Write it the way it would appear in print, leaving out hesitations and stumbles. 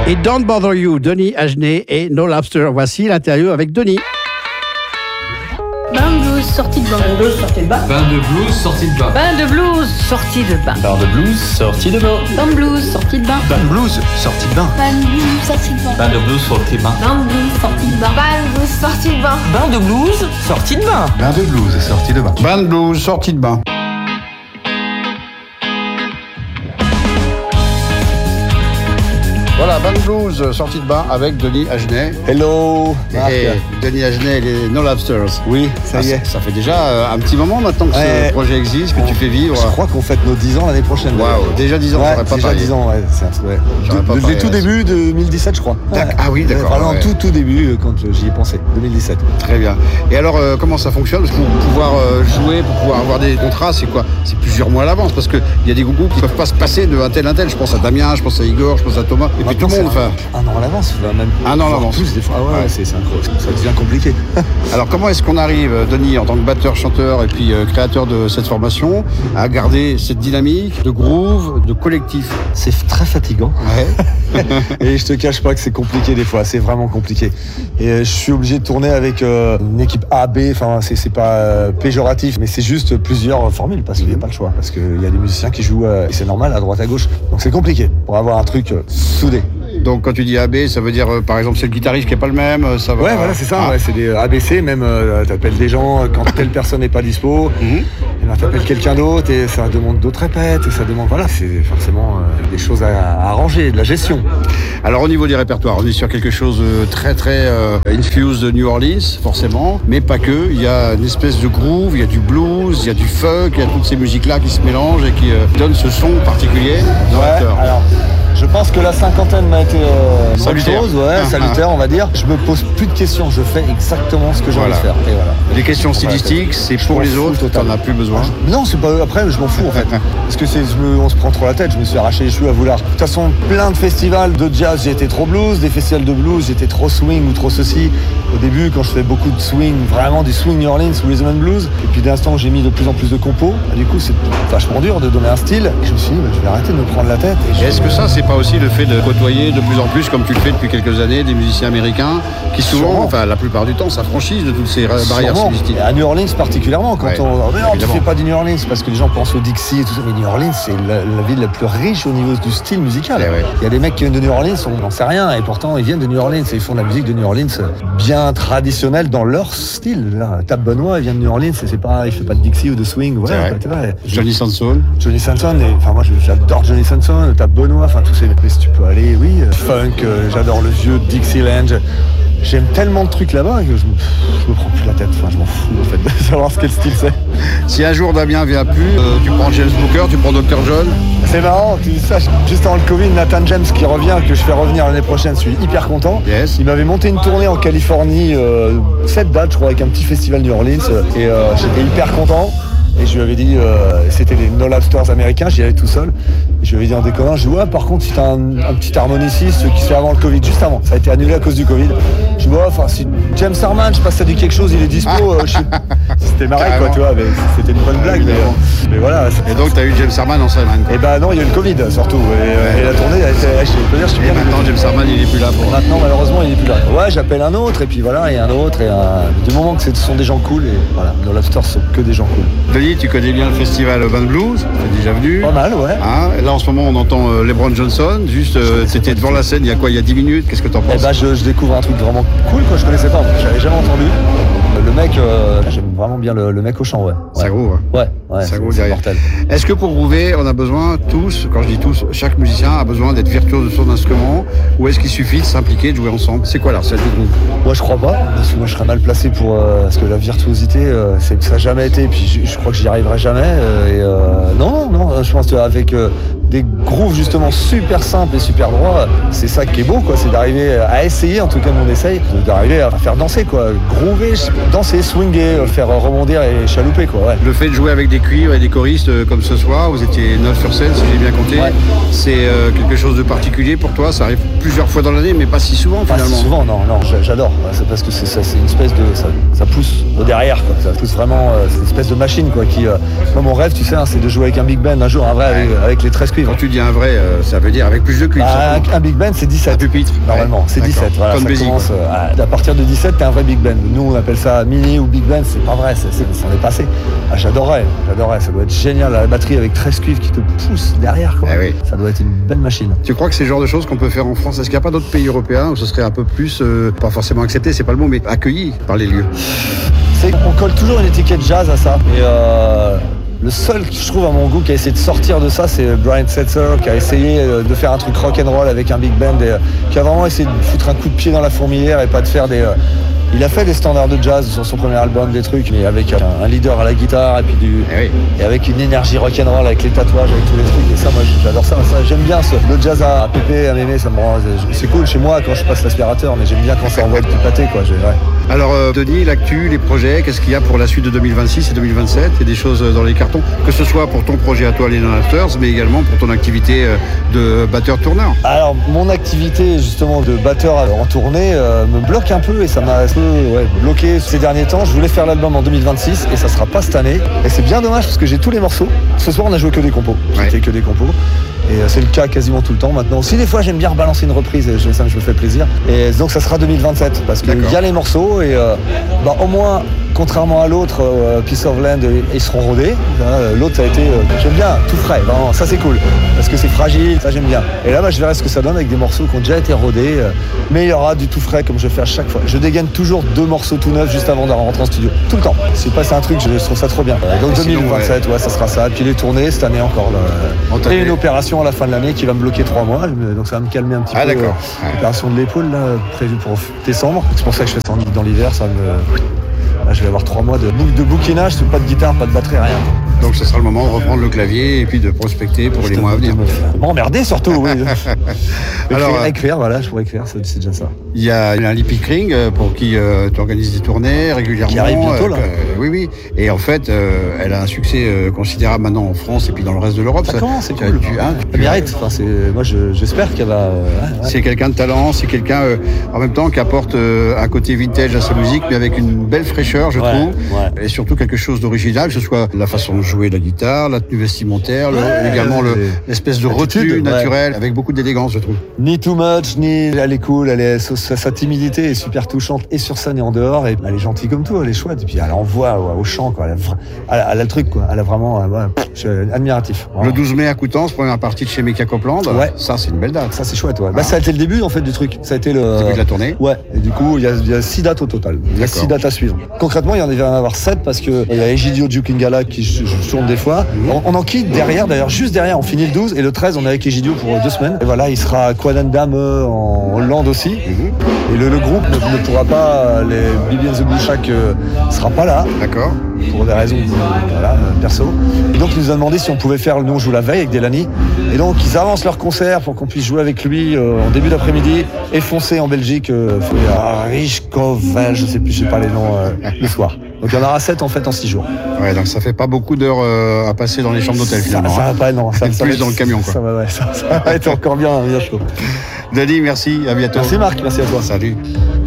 Et Don't Bother You, Denis Agenais et No Lobster. Voici l'interview avec Denis. Bain de blues, sortie de bain. Bain de blues, sortie de bain. Bain de blues, sortie de bain. Bain de blues, sortie de bain. Bain de blues, sortie de bain. Bain de blues, sortie de bain. Bain de blues, sortie de bain. Bain de blues, sortie de bain. Bain de blues, sortie de bain. Bain de blues, sortie de bain. Bain de blues, sortie de bain. Bain de blues, sortie de bain. Bain de blues, sortie de bain. Bain de blues, sortie de bain. Voilà, Bain de blues, sortie de bain avec Denis Agenais. Hello, Marc. Et Denis Agenais et les No Lobsters. Oui, ça y est. Ça fait déjà un petit moment maintenant que ce projet existe, que tu fais vivre. Je crois qu'on fête nos 10 ans l'année prochaine. Waouh, déjà 10 ans, Ouais, j'aurais pas déjà parié. 10 ans, ouais. J'aurais pas Depuis parié tout là-dessus. début de 2017, je crois. Ah oui, d'accord. Vraiment, ouais. tout début, quand j'y ai pensé, 2017. Très bien. Et alors, comment ça fonctionne? Parce que pour pouvoir jouer, pour pouvoir avoir des contrats, c'est quoi? C'est plusieurs mois à l'avance, parce qu'il y a des groupes qui ne peuvent pas se passer de un tel. Je pense à Damien, je pense à Igor, je pense à Thomas, et puis tout le monde. Enfin, Un an à l'avance, même. Un an à l'avance. Plus, des fois. Ah ouais, Ouais. c'est incroyable. Ça devient compliqué. alors comment est-ce qu'on arrive, Denis, en tant que batteur, chanteur et puis créateur de cette formation, à garder cette dynamique de groove, de collectif? C'est très fatigant. Ouais. Et je te cache pas que c'est compliqué des fois, c'est vraiment compliqué. Et je suis obligé de tourner avec une équipe A, B, enfin c'est pas péjoratif, mais c'est juste plusieurs formules parce qu'il n'y a pas le choix. Parce qu'il y a des musiciens qui jouent, et c'est normal, à droite, à gauche. Donc c'est compliqué pour avoir un truc soudé. Donc quand tu dis AB, ça veut dire par exemple c'est le guitariste qui est pas le même, ça va. Ouais, voilà, c'est ça, Ah. ouais, c'est des ABC, même t'appelles des gens quand telle personne n'est pas dispo, et ben t'appelles quelqu'un d'autre et ça demande d'autres répètes, et ça demande, voilà, c'est forcément des choses à arranger, de la gestion. Alors au niveau des répertoires, on est sur quelque chose de très infused de New Orleans, forcément, mais pas que. Il y a une espèce de groove, il y a du blues, il y a du funk, il y a toutes ces musiques-là qui se mélangent et qui donnent ce son particulier dans le cœur. Alors, je pense que la cinquantaine m'a été Salutaire. bonne chose, salutaire, on va dire. Je me pose plus de questions, je fais exactement ce que j'ai envie de faire. Et voilà. Les questions stylistiques, c'est pour m'en les fous autres, t'en totalement. as plus besoin. Non, c'est pas après, je m'en fous en fait. Parce que on se prend trop la tête, je me suis arraché les cheveux à vouloir. De toute façon, plein de festivals de jazz, j'ai été trop blues, des festivals de blues, j'étais trop swing ou trop ceci. Au début, quand je fais beaucoup de swing, vraiment du swing New Orleans, rhythm and blues, et puis d'instant j'ai mis de plus en plus de compos, du coup c'est vachement dur de donner un style. Et je me suis dit, je vais arrêter de me prendre la tête. Et est-ce que ça, c'est pas aussi le fait de côtoyer de plus en plus, comme tu le fais depuis quelques années, des musiciens américains qui souvent, Sûrement. enfin la plupart du temps, s'affranchissent de toutes ces barrières Sûrement. stylistiques? Et à New Orleans particulièrement, quand Ouais, mais non, tu évidemment. fais pas du New Orleans parce que les gens pensent au Dixie et tout ça, mais New Orleans c'est la ville la plus riche au niveau du style musical. Ouais. Il y a des mecs qui viennent de New Orleans, on n'en sait rien, et pourtant ils viennent de New Orleans et ils font de la musique de New Orleans bien traditionnelle dans leur style. Là, Tab Benoît, il vient de New Orleans, et c'est pas, il fait pas de Dixie ou de swing, C'est voilà, vrai. tu vois. Johnny Sanson. Johnny Sanson, enfin moi j'adore Johnny Sanson, Tab Benoît, enfin tous ces mecs, si tu peux aller, oui, funk, j'adore le vieux Dixieland. J'aime tellement de trucs là-bas que je me prends plus la tête, enfin je m'en fous en fait de savoir quel style c'est. Si un jour Damien vient plus, tu prends James Booker, tu prends Dr. John. C'est marrant, tu dis ça, juste avant le Covid, Nathan James qui revient, que je fais revenir l'année prochaine, je suis hyper content. Yes. Il m'avait monté une tournée en Californie, 7 dates je crois, avec un petit festival New Orleans, et j'étais hyper content. Et je lui avais dit, c'était les No Lobsters américains, j'y allais tout seul. Et je lui avais dit en déconnant, je dis ouais, par contre si t'as un petit harmoniciste qui se fait avant le Covid, juste avant, ça a été annulé à cause du Covid. Je dis ouais, enfin si James Harman, je sais pas si ça dit quelque chose, il est dispo. C'était marrant quoi, tu vois, mais c'était une bonne blague. Mais voilà. Et donc tu as eu James Harman en scène. Et bah non, il y a eu le Covid surtout. Et la tournée, je suis Et bien. maintenant James Harman il est plus là pour. Maintenant malheureusement il est plus là. Ouais, j'appelle un autre et puis voilà, et un autre, du moment que ce sont des gens cool, et voilà, No Lobsters sont que des gens cool. Denis, tu connais bien le festival Bain de Blues, t'es déjà venu. Pas mal, ouais. Hein, et là en ce moment on entend LeBron Johnson, juste t'étais devant la scène il y a quoi, il y a 10 minutes, qu'est-ce que t'en Eh penses? ben je découvre un truc vraiment cool que je connaissais pas, j'avais jamais entendu. Le mec, j'aime vraiment bien le mec au chant, ouais. Ça groove, hein. Ouais, Ça groove c'est derrière. mortel. Est-ce que pour groover, on a besoin tous, quand je dis tous, chaque musicien a besoin d'être virtuose de son instrument, ou est-ce qu'il suffit de s'impliquer, de jouer ensemble? C'est quoi la recette du groove? Moi je crois pas, parce que moi je serais mal placé pour parce que la virtuosité ça n'a jamais été, et puis je crois que j'y arriverai jamais. Non, je pense qu'avec des grooves justement super simples et super droits, c'est ça qui est beau quoi, c'est d'arriver à essayer, en tout cas on essaye, d'arriver à faire danser quoi, groover, danser, swinger, faire rebondir et chalouper quoi, ouais. Le fait de jouer avec des cuivres et des choristes comme ce soir, vous étiez 9 sur scène si j'ai bien compté, Ouais. c'est quelque chose de particulier pour toi, ça arrive plusieurs fois dans l'année mais pas si souvent Pas finalement. si souvent, non, j'adore. C'est parce que c'est une espèce de, ça pousse au derrière, quoi. Ça pousse vraiment, c'est une espèce de machine, quoi. Qui, moi, mon rêve, tu sais, hein, c'est de jouer avec un big band un jour, un vrai, avec les 13 cuivres. cuivre. Quand tu dis un vrai, ça veut dire avec plus de cuivre. Bah, un big band, c'est 17. Un pupitre. Normalement, Ouais. c'est 17. Voilà, Comme ça Bézi, commence, quoi. à partir de 17, t'es un vrai big band. Nous, on appelle ça mini ou big band, c'est pas vrai, ça en est passé. Ah, j'adorais, ça doit être génial, la batterie avec 13 cuivres qui te pousse derrière, quoi. Eh oui. Ça doit être une belle machine. Tu crois que c'est le genre de choses qu'on peut faire en France? Est-ce qu'il n'y a pas d'autres pays européens où ce serait un peu plus, pas forcément accepté, c'est pas le mot, mais accueilli par les lieux? On colle toujours une étiquette jazz à ça. Et le seul, je trouve, à mon goût, qui a essayé de sortir de ça, c'est Brian Setzer, qui a essayé de faire un truc rock'n'roll avec un big band, et qui a vraiment essayé de foutre un coup de pied dans la fourmilière et pas de faire des... Il a fait des standards de jazz sur son premier album, des trucs, mais avec un leader à la guitare et puis et avec une énergie rock'n'roll, avec les tatouages, avec tous les trucs. Et ça, moi, j'adore ça. J'aime bien le jazz à pépé, à mémé. Ça me rend, c'est cool chez moi quand je passe l'aspirateur, mais j'aime bien quand ça envoie le petit pâté, quoi. Alors, Denis, l'actu, les projets, qu'est-ce qu'il y a pour la suite de 2026 et 2027? Il y a des choses dans les cartons, que ce soit pour ton projet à toi, les Non-Afters, mais également pour ton activité de batteur-tourneur. Alors, mon activité, justement, de batteur en tournée me bloque un peu et ça m'a bloqué ces derniers temps. Je voulais faire l'album en 2026 et ça sera pas cette année. Et c'est bien dommage parce que j'ai tous les morceaux. Ce soir, on a joué que des compos. C'était que des compos. Et c'est le cas quasiment tout le temps maintenant. Si des fois j'aime bien rebalancer une reprise et ça me fait plaisir. Et donc ça sera 2027 parce qu'il y a les morceaux et au moins contrairement à l'autre, Piece of Land, ils seront rodés. L'autre ça a été, j'aime bien, tout frais, vraiment, ça c'est cool. Parce que c'est fragile, ça j'aime bien. Et là je verrai ce que ça donne avec des morceaux qui ont déjà été rodés. Mais il y aura du tout frais comme je fais à chaque fois. Je dégaine toujours 2 morceaux tout neufs juste avant de rentrer en studio. Tout le temps. C'est pas un truc, je trouve ça trop bien. Donc 2027, ça sera ça. Puis les tournées, cette année encore. Et une opération à la fin de l'année qui va me bloquer 3 mois. Donc ça va me calmer un petit peu. D'accord. L'opération de l'épaule là, prévue pour décembre. C'est pour ça que je fais ça dans l'hiver. Là, je vais avoir 3 mois de bouquinage, pas de guitare, pas de batterie, rien. Donc ce sera le moment de reprendre le clavier et puis de prospecter pour les mois à venir. M'emmerder surtout, oui. Alors, écrire, voilà, je pourrais écrire, c'est déjà ça. Il y a un Lippy Ring pour qui tu organises des tournées régulièrement. Qui arrive bientôt, là. Oui. Et en fait, elle a un succès considérable maintenant en France et puis dans le reste de l'Europe. Ça commence, c'est cool. Elle mérite. Enfin, moi, j'espère qu'elle va... C'est quelqu'un de talent, c'est quelqu'un en même temps qui apporte un côté vintage à sa musique, mais avec une belle fraîcheur, je trouve. Et surtout quelque chose d'original, que ce soit la façon de jouer la guitare, la tenue vestimentaire, également l'espèce de retenue naturelle, avec beaucoup d'élégance, je trouve. Ni too much, ni elle est cool, sa timidité est super touchante, et sur scène et en dehors, et elle est gentille comme tout, elle est chouette, et puis elle envoie au chant, quoi. Elle a le truc, quoi. Elle a vraiment, je suis admiratif. Vraiment. Le 12 mai à Coutances, première partie de chez Meka Copland. Ça, c'est une belle date. Ça, c'est chouette, ouais. Ça a été le début, en fait, du truc. Ça a été le début de la tournée. Ouais. Et du coup, il y a 6 dates au total. Il y a 6 dates à suivre. Concrètement, il y en va en avoir 7 parce que il y a Egidio Dukingala qui tourne des fois. On en quitte derrière, d'ailleurs, juste derrière, on finit le 12 et le 13, on est avec Egidio pour 2 semaines. Et voilà, il sera à Quadendam en Hollande aussi. Et le groupe ne pourra pas, les Bibi and the Bushak sera pas là. D'accord. Pour des raisons perso. Et donc il nous a demandé si on pouvait faire, nous on joue la veille avec Delany. Et donc ils avancent leur concert pour qu'on puisse jouer avec lui en début d'après-midi et foncer en Belgique à Richkov, je sais pas les noms, le soir. Donc il y en aura 7 en fait en 6 jours. Ouais, donc ça fait pas beaucoup d'heures à passer dans les chambres d'hôtel finalement. Ça va pas, non. Ça plus dans le camion, quoi. Ça va être encore bien chaud. Denis, merci, à bientôt. Merci Marc, merci à toi. Salut.